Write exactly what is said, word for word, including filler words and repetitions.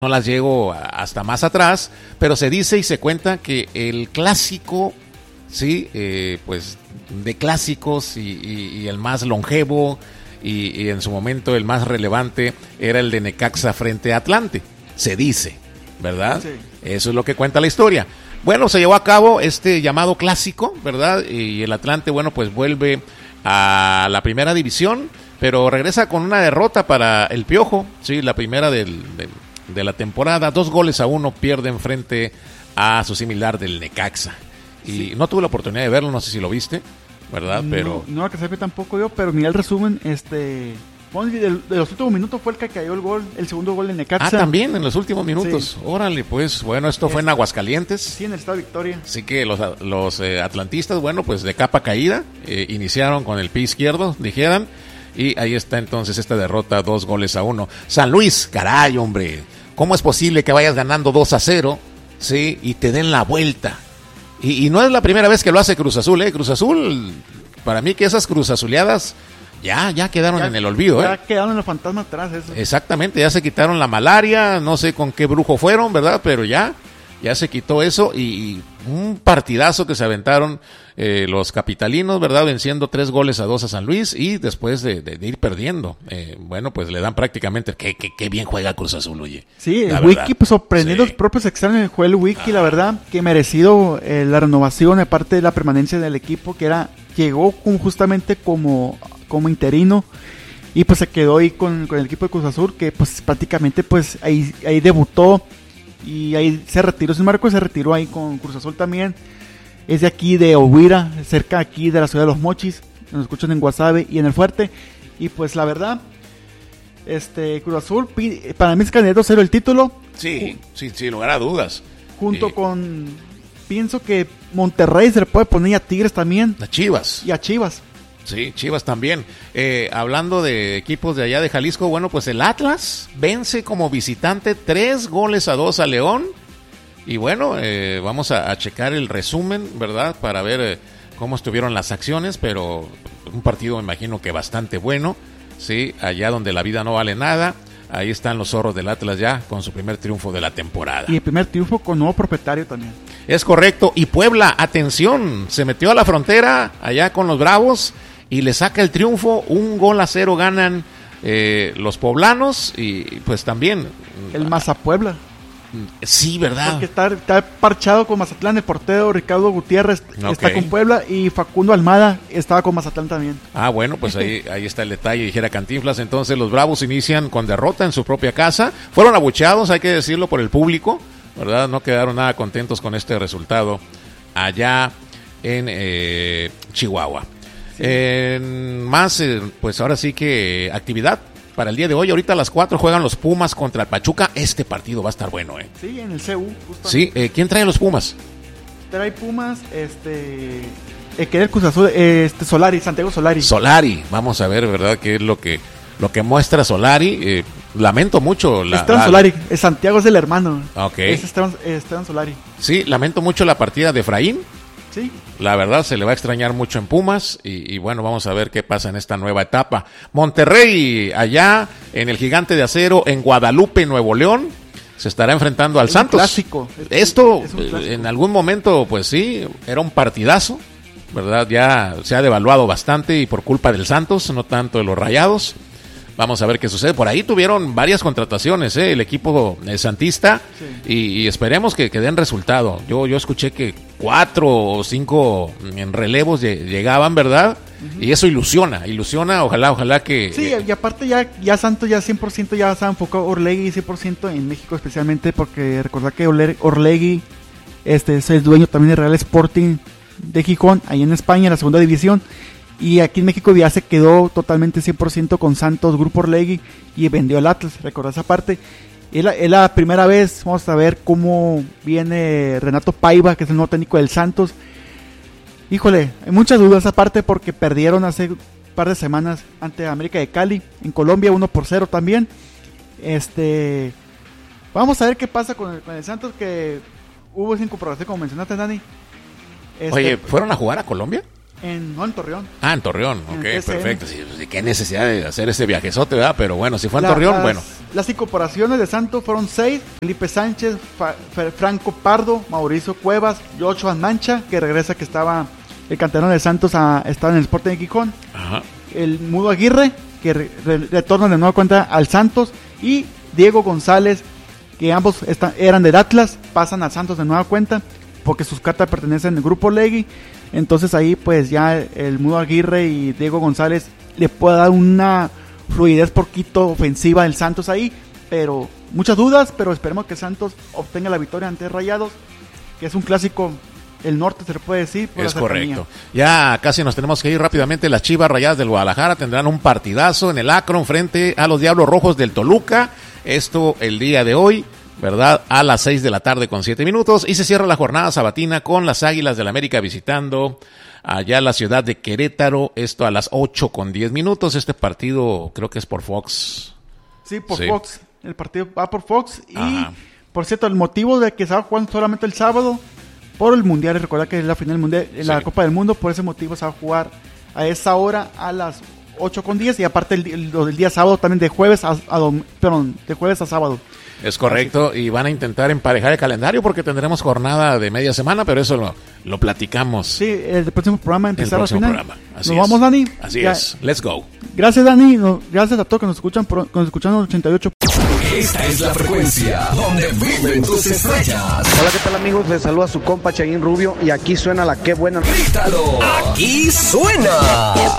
no las llego hasta más atrás, pero se dice y se cuenta que el clásico, sí, eh, pues de clásicos y, y, y el más longevo y, y en su momento el más relevante era el de Necaxa frente a Atlante, se dice, ¿verdad? Sí. Eso es lo que cuenta la historia. Bueno, se llevó a cabo este llamado clásico, ¿verdad? Y el Atlante, bueno, pues vuelve a la primera división, pero regresa con una derrota para el Piojo, sí, la primera del, del de la temporada, dos goles a uno pierden frente a su similar del Necaxa. Y sí. No tuve la oportunidad de verlo, no sé si lo viste, ¿verdad? No, pero no, que sepa tampoco yo, pero miré el resumen, este, de, de los últimos minutos fue el que cayó el gol, el segundo gol del Necaxa. Ah, también en los últimos minutos, sí. Órale, pues, bueno, esto este, fue en Aguascalientes. Sí, en el Estado Victoria. Así que los, los eh, atlantistas, bueno, pues de capa caída, eh, iniciaron con el pie izquierdo, dijeran, y ahí está entonces esta derrota, dos goles a uno. San Luis, caray, hombre, ¿cómo es posible que vayas ganando dos a cero, sí, y te den la vuelta? Y, y no es la primera vez que lo hace Cruz Azul, ¿eh? Cruz Azul, para mí que esas Cruz Azuleadas ya, ya quedaron ya, en el olvido, ¿eh? Ya quedaron los fantasmas atrás, eso. Exactamente, ya se quitaron la malaria, no sé con qué brujo fueron, ¿verdad? Pero ya, ya se quitó eso y, y un partidazo que se aventaron eh, los capitalinos, ¿verdad? Venciendo tres goles a dos a San Luis y después de, de, de ir perdiendo, eh, bueno, pues le dan prácticamente, qué, qué, qué bien juega Cruz Azul, oye. Sí, el Wiki, pues sorprendiendo sí. Los propios extraños fue el Wiki, ah. La verdad, que merecido eh, la renovación, aparte de la permanencia del equipo, que era, llegó con, justamente como, como interino. Y pues se quedó ahí con, con el equipo de Cruz Azul, que pues prácticamente pues ahí, ahí debutó. Y ahí se retiró, sin Marco se retiró ahí con Cruz Azul también. Es de aquí de Ohuira, cerca aquí de la ciudad de Los Mochis. Nos escuchan en Guasave y en El Fuerte. Y pues la verdad, este Cruz Azul, para mí es candidato cero el título. Sí, sí, sin lugar a dudas. Junto eh. con, pienso que Monterrey se le puede poner a Tigres también. A Chivas. Y a Chivas. Sí, Chivas también. Eh, hablando de equipos de allá de Jalisco, bueno, pues el Atlas vence como visitante tres goles a dos a León. Y bueno, eh, vamos a, a checar el resumen, ¿verdad? Para ver eh, cómo estuvieron las acciones, pero un partido me imagino que bastante bueno, ¿sí? Allá donde la vida no vale nada. Ahí están los zorros del Atlas ya con su primer triunfo de la temporada. Y el primer triunfo con nuevo propietario también. Es correcto. Y Puebla, atención, se metió a la frontera allá con los Bravos y le saca el triunfo. Un gol a cero ganan eh, los poblanos y pues también... El Mazapuebla. Sí, ¿verdad? Porque está, está parchado con Mazatlán, el portero Ricardo Gutiérrez okay. Está con Puebla y Facundo Almada estaba con Mazatlán también. Ah, bueno, pues ahí, ahí está el detalle, dijera Cantinflas. Entonces los Bravos inician con derrota en su propia casa. Fueron abucheados, hay que decirlo, por el público, ¿verdad? No quedaron nada contentos con este resultado allá en eh, Chihuahua. Sí. En más, eh, pues ahora sí que actividad para el día de hoy. Ahorita a las cuatro juegan los Pumas contra el Pachuca. Este partido va a estar bueno, ¿eh? Sí, en el C U. Justamente. Sí, eh, ¿quién trae los Pumas? Trae Pumas, este... Eh, que el Cruz Azul, eh, este, Solari, Santiago Solari. Solari, vamos a ver, ¿verdad? ¿Qué es lo que lo que muestra Solari? Eh, lamento mucho la... Esteban la... Solari, eh, Santiago es el hermano. Ok. Es Esteban, eh, Esteban Solari. Sí, lamento mucho la partida de Efraín. Sí. La verdad se le va a extrañar mucho en Pumas y, y bueno, vamos a ver qué pasa en esta nueva etapa. Monterrey, allá en el Gigante de Acero, en Guadalupe, Nuevo León, se estará enfrentando al es Santos. Un clásico. Es Esto, un, es un clásico. En algún momento, pues sí, era un partidazo, ¿verdad? Ya se ha devaluado bastante y por culpa del Santos, no tanto de los Rayados. Vamos a ver qué sucede. Por ahí tuvieron varias contrataciones, ¿eh? El equipo eh, santista sí. y, y esperemos que, que den resultado. Yo yo escuché que cuatro o cinco en relevos llegaban, ¿verdad? Uh-huh. Y eso ilusiona, ilusiona. Ojalá, ojalá que... Sí, eh, y aparte ya, ya Santos ya cien por ciento ya se ha enfocado Orlegui cien por ciento en México especialmente porque recordad que Orlegui este, es el dueño también de Real Sporting de Gijón, ahí en España, en la segunda división. Y aquí en México ya se quedó totalmente cien por ciento con Santos, Grupo Orlegui, y vendió el Atlas, recordad esa parte. Es la, es la primera vez, vamos a ver cómo viene Renato Paiva, que es el nuevo técnico del Santos. Híjole, hay muchas dudas esa parte porque perdieron hace un par de semanas ante América de Cali, en Colombia, uno por cero también. Este, vamos a ver qué pasa con el, con el Santos, que hubo esa incorporación, como mencionaste, Dani. Este, Oye, ¿fueron a jugar a Colombia? En, no, en Torreón. Ah, en Torreón, ok, en perfecto. Sí, sí, qué necesidad de hacer ese viajezote, ¿verdad? Pero bueno, si fue en la, Torreón, las, bueno. Las incorporaciones de Santos fueron seis: Felipe Sánchez, Fa- Fa- Franco Pardo, Mauricio Cuevas, Joshua Mancha, que regresa, que estaba el canterano de Santos, a, estaba en el Sporting de Gijón. Ajá. El Mudo Aguirre, que re- re- retorna de nueva cuenta al Santos, y Diego González, que ambos está, eran del Atlas, pasan al Santos de nueva cuenta, porque sus cartas pertenecen al Grupo Legui. Entonces ahí pues ya el Mudo Aguirre y Diego González le puede dar una fluidez poquito ofensiva del Santos ahí, pero muchas dudas, pero esperemos que Santos obtenga la victoria ante Rayados, que es un clásico el norte, se le puede decir, por es la cercanía. correcto. Ya casi nos tenemos que ir rápidamente. Las Chivas Rayadas del Guadalajara tendrán un partidazo en el Akron frente a los Diablos Rojos del Toluca. Esto el día de hoy, ¿verdad? A las seis de la tarde con siete minutos. Y se cierra la jornada sabatina con las Águilas del América visitando allá la ciudad de Querétaro. Esto a las ocho con diez minutos. Este partido creo que es por Fox. Sí, por Sí. Fox. El partido va por Fox. Y, Ajá. por cierto, el motivo de que se va jugando solamente el sábado, por el Mundial, recuerda que es la final del mundial, la Sí. Copa del Mundo, por ese motivo se va a jugar a esa hora, a las ocho con diez, y aparte el, el, el día sábado también, de jueves a, a dom- perdón, de jueves a sábado. Es correcto, y van a intentar emparejar el calendario porque tendremos jornada de media semana, pero eso lo, lo platicamos Sí, el próximo programa en el empezar la próximo final. programa. Así Nos es. vamos, Dani. Así Ya- es. Let's go. Gracias, Dani. No, gracias a todos que nos escuchan, por, que nos escuchan en ochenta y ocho. Esta es la frecuencia donde viven tus estrellas. Hola, ¿qué tal, amigos? Les saluda su compa Chayín Rubio y aquí suena la Qué Buena. Grítalo. Aquí suena